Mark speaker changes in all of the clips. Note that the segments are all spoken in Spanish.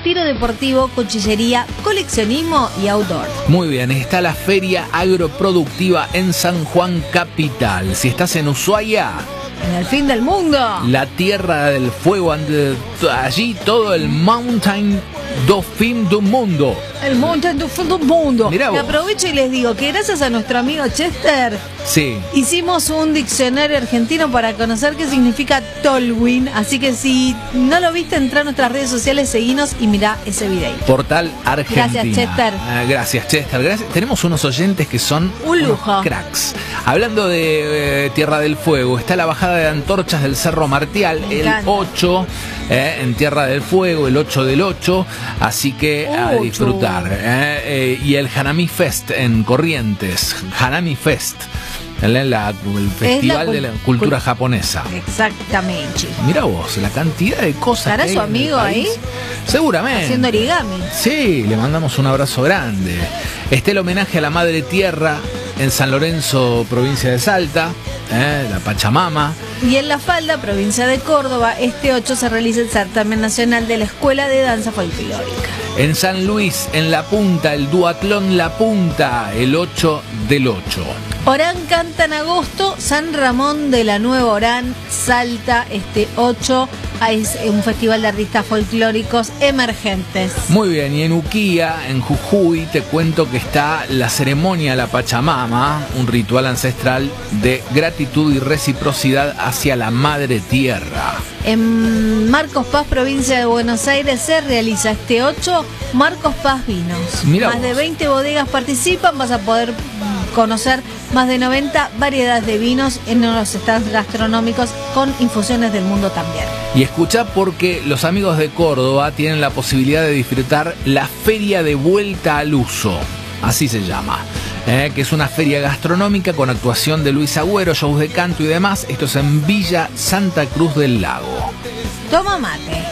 Speaker 1: tiro deportivo, cuchillería, coleccionismo y outdoor.
Speaker 2: Muy bien, está la Feria Agroproductiva en San Juan Capital. Si estás en Ushuaia,
Speaker 1: En el fin del mundo.
Speaker 2: la Tierra del Fuego, allí todo el Mountain do Fin do Mundo.
Speaker 1: El Mountain do Fin del Mundo.
Speaker 2: Mirá
Speaker 1: Y
Speaker 2: vos.
Speaker 1: aprovecho y les digo que gracias a nuestro amigo Chester
Speaker 2: Sí.
Speaker 1: hicimos un diccionario argentino para conocer qué significa Tolwyn. Así que si no lo viste, entra a nuestras redes sociales, seguinos y mirá ese video.
Speaker 2: Portal Argentina.
Speaker 1: Gracias, Chester.
Speaker 2: Gracias, Chester. Gracias. Tenemos unos oyentes que son
Speaker 1: Un
Speaker 2: unos
Speaker 1: lujo.
Speaker 2: cracks. Hablando de Tierra del Fuego, está la bajada de antorchas del Cerro Martial,
Speaker 1: Me
Speaker 2: el
Speaker 1: encanta.
Speaker 2: 8, en Tierra del Fuego, el 8 del 8. Así que a
Speaker 1: Ocho.
Speaker 2: disfrutar. Y el Hanami Fest en Corrientes. Hanami Fest. El festival de la cultura japonesa.
Speaker 1: Exactamente.
Speaker 2: Mira vos, la cantidad de cosas.
Speaker 1: ¿Estará
Speaker 2: que hay
Speaker 1: su
Speaker 2: en el
Speaker 1: amigo
Speaker 2: país.
Speaker 1: ahí?
Speaker 2: Seguramente.
Speaker 1: Haciendo origami.
Speaker 2: Sí, le mandamos un abrazo grande. Está el homenaje a la Madre Tierra en San Lorenzo, provincia de Salta, la Pachamama.
Speaker 1: Y en La Falda, provincia de Córdoba, este 8 se realiza el certamen nacional de la Escuela de Danza Folclórica.
Speaker 2: En San Luis, en La Punta, el duatlón La Punta, el 8 del 8.
Speaker 1: Orán canta en agosto, San Ramón de la Nueva Orán, Salta, este 8, es un festival de artistas folclóricos emergentes.
Speaker 2: Muy bien, y en Uquía, en Jujuy, te cuento que está la ceremonia La Pachamama, un ritual ancestral de gratitud y reciprocidad hacia la Madre Tierra.
Speaker 1: En Marcos Paz, provincia de Buenos Aires, se realiza este 8 Marcos Paz Vinos.
Speaker 2: Mirá
Speaker 1: Más
Speaker 2: vos.
Speaker 1: de 20 bodegas participan, vas a poder conocer más de 90 variedades de vinos en los stands gastronómicos con infusiones del mundo también.
Speaker 2: Y escuchá, porque los amigos de Córdoba tienen la posibilidad de disfrutar la Feria de Vuelta al Uso, así se llama, que es una feria gastronómica con actuación de Luis Agüero, shows de canto y demás. Esto es en Villa Santa Cruz del Lago.
Speaker 1: Toma mate.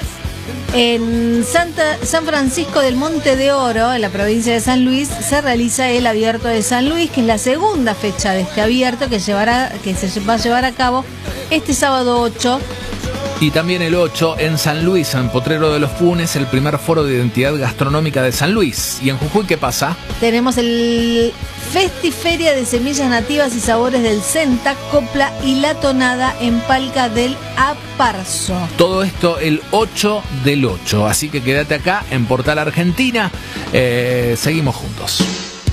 Speaker 1: En San Francisco del Monte de Oro, en la provincia de San Luis, se realiza el Abierto de San Luis, que es la segunda fecha de este abierto que se va a llevar a cabo este sábado 8.
Speaker 2: Y también el 8 en San Luis, en Potrero de los Funes, el primer foro de identidad gastronómica de San Luis. ¿Y en Jujuy qué pasa?
Speaker 1: Tenemos el Festiferia de Semillas Nativas y Sabores del Centa, Copla y La Tonada en Palca del Aparzo.
Speaker 2: Todo esto el 8 del 8. Así que quédate acá en Portal Argentina. Seguimos juntos.